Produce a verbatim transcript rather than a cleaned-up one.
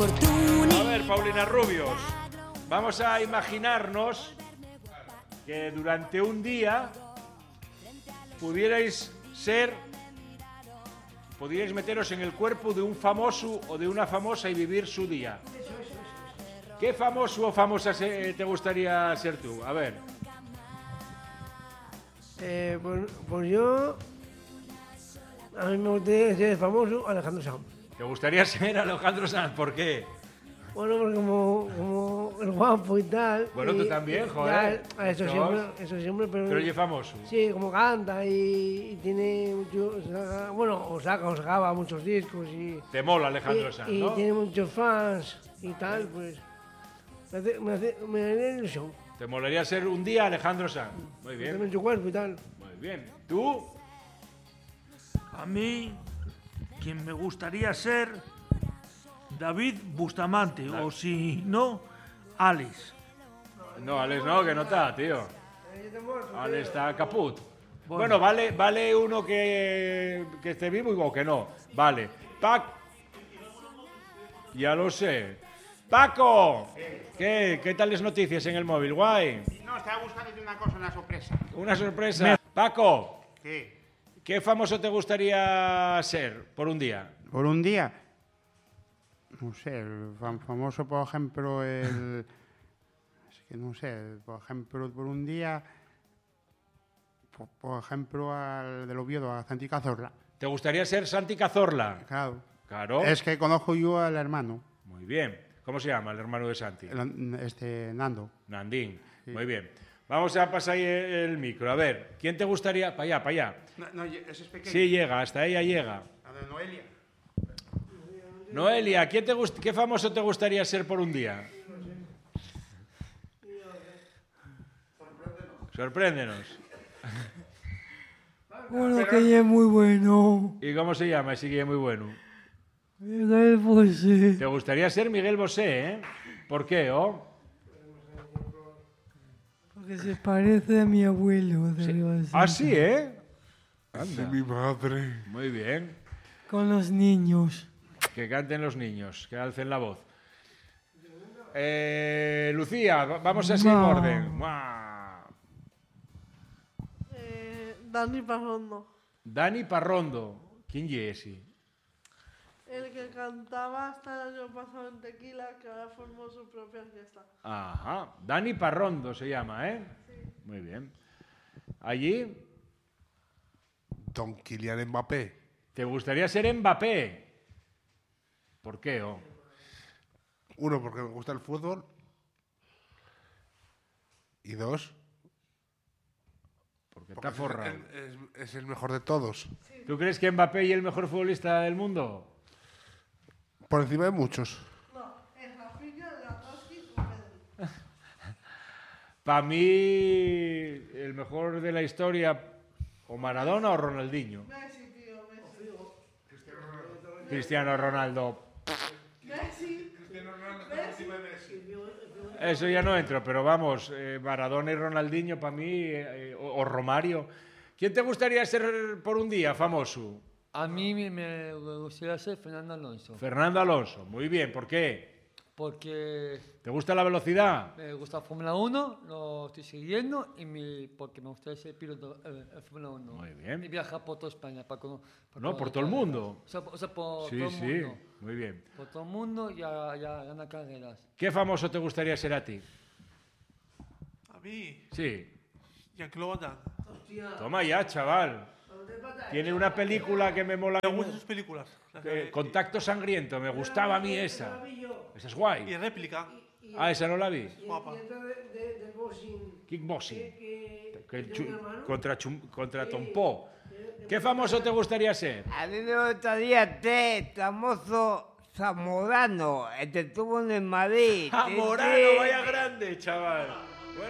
infortunio. A ver, Paulina Rubios, vamos a imaginarnos que durante un día pudierais ser, pudierais meteros en el cuerpo de un famoso o de una famosa y vivir su día. ¿Qué famoso o famosa se, te gustaría ser tú? A ver. Eh, pues, pues yo, a mí me gustaría ser famoso Alejandro Sanz. ¿Te gustaría ser Alejandro Sanz? ¿Por qué? Bueno, porque como, como el guapo y tal. Bueno, y, tú también, y, joder. Ya, eso, Todos. siempre, eso siempre, pero... Pero oye, famoso. Sí, como canta y, y tiene mucho... Saca, bueno, o saca o sacaba muchos discos y... Te mola Alejandro y, Sanz, y ¿no? tiene muchos fans y tal, pues... Me hace, me hace, me hace ilusión. Te molaría ser un día Alejandro Sanz. Muy bien. Tiene mucho cuerpo y tal. Muy bien. ¿Tú? A mí, quien me gustaría ser David Bustamante, o si no, Alex. No, Alex no, que no está, tío. Alex está caput. Bueno, bueno vale, vale uno que, que esté vivo o que no. Vale. Pac. Ya lo sé. Paco, ¿qué, ¿qué tal las noticias en el móvil? Guay. No, estaba buscando una cosa, una sorpresa. Una sorpresa. Paco, ¿Qué? ¿qué famoso te gustaría ser por un día? Por un día. No sé, el fam- famoso, por ejemplo, el. Es que no sé, por ejemplo, por un día. Por, por ejemplo, al del Oviedo, a Santi Cazorla. ¿Te gustaría ser Santi Cazorla? Claro. Claro. Es que conozco yo al hermano, Muy bien. ¿Cómo se llama el hermano de Santi? el- este Nando. Nandín. Sí. Muy bien. Vamos a pasar ahí el micro. A ver, ¿quién te gustaría? Para allá, para allá. No, no, ese es pequeño. Sí, llega, hasta ella llega. La de Noelia. Noelia, ¿quién te gust- ¿qué famoso te gustaría ser por un día? Sorpréndenos. Bueno, que ya es muy bueno. ¿Y cómo se llama? Sí que es muy bueno. Miguel Bosé. ¿Te gustaría ser Miguel Bosé, eh? ¿Por qué, oh? Porque se parece a mi abuelo. De Ribasenta. Ah, sí, ¿eh? De mi madre. Muy bien. Con los niños. Que canten los niños, que alcen la voz. Eh, Lucía, va- vamos así en No. orden. ¡Mua! Eh, Dani Parrondo, Dani Parrondo. ¿Quién es ese? el que cantaba hasta el año pasado en Tequila, que ahora formó su propia fiesta. Ajá. Dani Parrondo se llama, ¿eh? Muy bien. Allí, Don Kylian Mbappé. ¿te gustaría ser Mbappé? ¿Por qué, oh? Uno, porque me gusta el fútbol. Y dos, Porque porque está forrado. es, es- es el mejor de todos. ¿Tú crees que Mbappé es el mejor futbolista del mundo? Por encima de muchos. No, es Rafinha, Lewandowski o Pedri. Para mí, el mejor de la historia, o Maradona o Ronaldinho. Messi, tío, Messi. Cristiano Ronaldo. Messi. Eso ya no entro, pero vamos, eh, Maradona y Ronaldinho para mí, eh, o, o Romario. ¿Quién te gustaría ser por un día famoso? A mí me, me gustaría ser Fernando Alonso. Fernando Alonso. Muy bien, ¿por qué? Porque ¿Te gusta la velocidad? me gusta Fórmula uno, lo estoy siguiendo, y mi, porque me gustaría ser piloto eh, de Fórmula uno. Muy bien. Y viajar por toda España. Para, cono- para No, por conocer todo el carreras. mundo. O sea, o sea, por Sí, todo el sí, mundo. muy bien. Por todo el mundo y a, y a ganar carreras. ¿Qué famoso te gustaría ser a ti? A mí, Sí. Jean-Claude Van Damme. Toma ya, chaval. Tiene una película que me mola. Me gustan sus películas. las eh, que- Contacto Sangriento, me gustaba a mí esa. Esa es Y guay. réplica. Ah, esa no la vi. Guapa. Y otra de, de, del boxing, Kickboxing. que, Que que chu- tiene un hermano. contra, Chum- contra Tompó. ¿Qué famoso te gustaría ser? A mí me gustaría ser famoso Zamorano, el que estuvo en el Madrid. ¡Ah, Sí, Morano, sí. vaya grande, chaval!